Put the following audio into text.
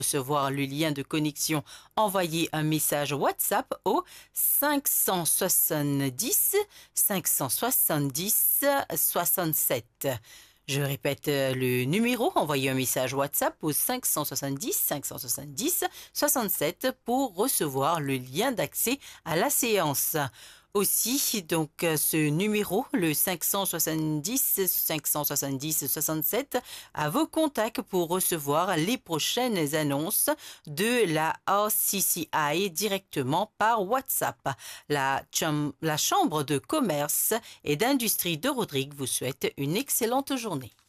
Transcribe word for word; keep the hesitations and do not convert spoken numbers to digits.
recevoir le lien de connexion, envoyez un message WhatsApp au cinq cent soixante-dix cinq cent soixante-dix soixante-sept. Je répète le numéro, envoyez un message WhatsApp au cinq cent soixante-dix cinq cent soixante-dix soixante-sept pour recevoir le lien d'accès à la séance. Aussi, donc, ce numéro, le cinq cent soixante-dix cinq cent soixante-dix soixante-sept, à vos contacts pour recevoir les prochaines annonces de la R C C I directement par WhatsApp. La, cham- la Chambre de commerce et d'industrie de Rodrigue vous souhaite une excellente journée.